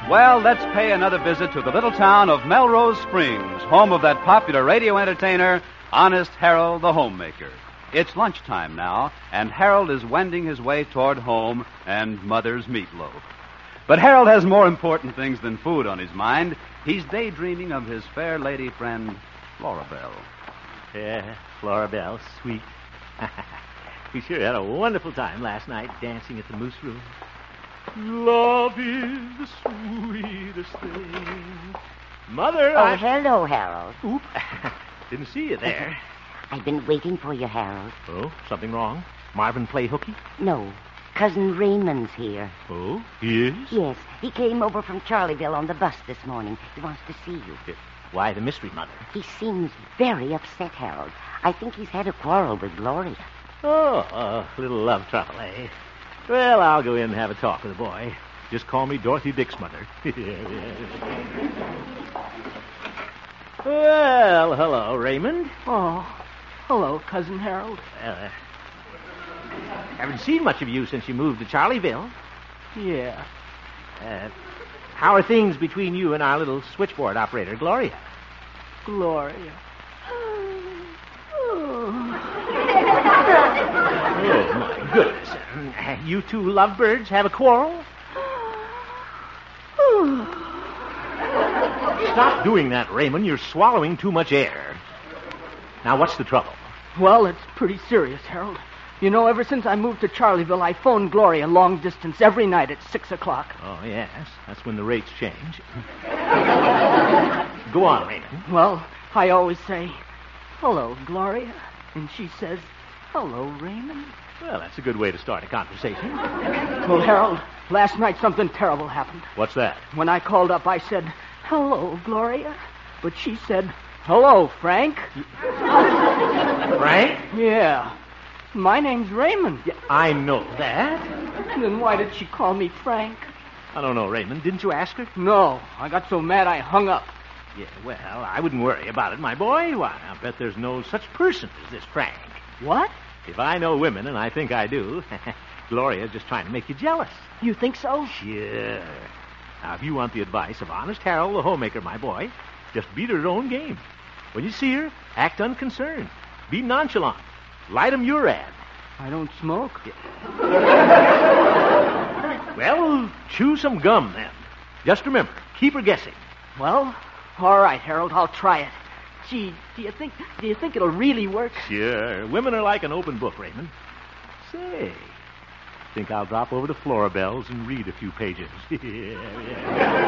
Well, let's pay another visit to the little town of Melrose Springs, home of that popular radio entertainer, Honest Harold the Homemaker. It's lunchtime now, and Harold is wending his way toward home and Mother's meatloaf. But Harold has more important things than food on his mind. He's daydreaming of his fair lady friend, Florabelle. Yeah, Florabelle, sweet. We sure had a wonderful time last night dancing at the Moose Room. Love is the sweetest thing. Mother, hello, Harold. Oop. Didn't see you there. I've been waiting for you, Harold. Oh, something wrong? Marvin play hooky? No, Cousin Raymond's here. Oh, he is? Yes, he came over from Charleville on the bus this morning. He wants to see you. Why the mystery, Mother? He seems very upset, Harold. I think he's had a quarrel with Gloria. Oh, a little love trouble, eh? Well, I'll go in and have a talk with the boy. Just call me Dorothy Dick's mother. Well, hello, Raymond. Oh, hello, Cousin Harold. Haven't seen much of you since you moved to Charleville. Yeah. How are things between you and our little switchboard operator, Gloria? Gloria. Oh, my goodness. You two lovebirds have a quarrel? Stop doing that, Raymond. You're swallowing too much air. Now, what's the trouble? Well, it's pretty serious, Harold. You know, ever since I moved to Charleville, I phoned Gloria long distance every night at 6 o'clock. Oh, yes. That's when the rates change. Go on, Raymond. Well, I always say, hello, Gloria. And she says, hello, Raymond. Well, that's a good way to start a conversation. Well, Harold, last night something terrible happened. What's that? When I called up, I said, hello, Gloria. But she said, hello, Frank. Frank? Yeah. My name's Raymond. Yeah, I know that. Then why did she call me Frank? I don't know, Raymond. Didn't you ask her? No. I got so mad I hung up. Yeah, well, I wouldn't worry about it, my boy. Why, I bet there's no such person as this Frank. What? If I know women, and I think I do, Gloria's just trying to make you jealous. You think so? Sure. Now, if you want the advice of Honest Harold the Homemaker, my boy, just beat her own game. When you see her, act unconcerned. Be nonchalant. Light 'em your ad. I don't smoke. Well, chew some gum, then. Just remember, keep her guessing. Well, all right, Harold, I'll try it. Gee, do you think it'll really work? Sure. Women are like an open book, Raymond. Say, think I'll drop over to Florabelle's and read a few pages.